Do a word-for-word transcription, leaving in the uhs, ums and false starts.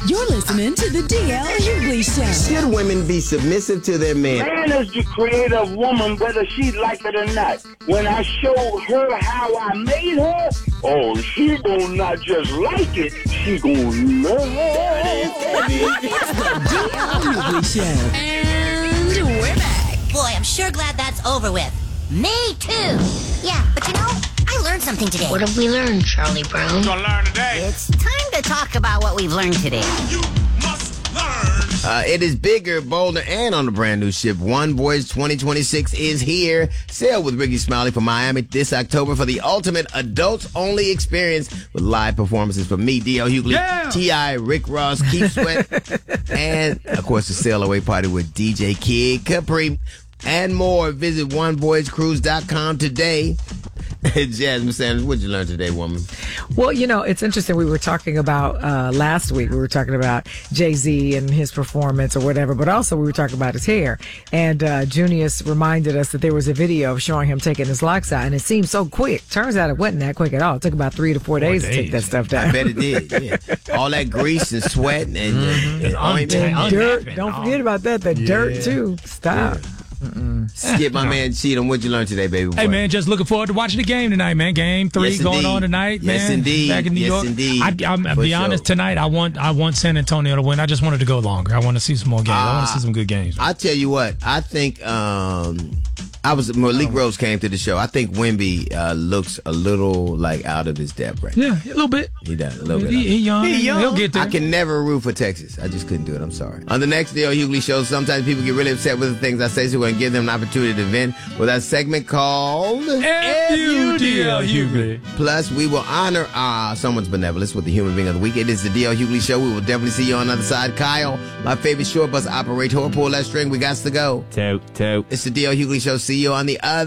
You're listening to the D L Hughley Show. Should women be submissive to their men? Man is the creator of woman, whether she like it or not. When I showed her how I made her, oh, she gonna not just like it, she gonna love it. It's the D L Hughley Show. And we're back. Boy, I'm sure glad that's over with. Me too. Yeah, but you know, I learned something today. What have we learned, Charlie Brown? Gonna learn today. It's time to talk about what we've learned today. You must learn. Uh, it is bigger, bolder, and on a brand new ship. One Voyage twenty twenty-six is here. Sail with Ricky Smiley from Miami this October for the ultimate adults-only experience with live performances from me, D L Hughley, Yeah. T I, Rick Ross, Keith Sweat, and, of course, the sail away party with D J Kid Capri, and more. Visit one voyage cruise dot com today. Jasmine Sanders, what'd you learn today, woman? Well, you know, it's interesting. We were talking about uh, last week, we were talking about Jay-Z and his performance or whatever, but also we were talking about his hair. And uh, Junius reminded us that there was a video of showing him taking his locks out, and it seemed so quick. Turns out it wasn't that quick at all. It took about three to four, Four days, days. to take that stuff down. I bet it did, yeah. All that grease and sweat and, and, and ointment. And dirt. Unnapping. Don't forget about that. The dirt, Yeah. too. Stop. Skip, my man, Cheatham, what'd you learn today, baby? Hey, man, just looking forward to watching the game tonight, man. Game three Yes, going indeed. on tonight, man. Yes, indeed. Back in New Yes, York. indeed. I, I'm, I'll For be sure. honest, tonight I want I want San Antonio to win. I just wanted to go longer. I want to see some more games. I want to see some good games. I tell you what, I think um, I was Malik Rose came to the show. I think Wemby uh, looks a little like out of his depth right now. Yeah, a little bit. He does a little bit. He, he young. He young. He'll get there. I can never root for Texas. I just couldn't do it. I'm sorry. On the next D L Hughley show, sometimes people get really upset with the things I say, so we're going to give them an opportunity to vent with our segment called F U D L Hughley. Plus, we will honor uh, someone's benevolence with the Human Being of the Week. It is the D L Hughley Show. We will definitely see you on the other side. Kyle, my favorite short bus operator, pull that string. We got to go. Toot, toot. It's the D L Hughley Show. See you on the other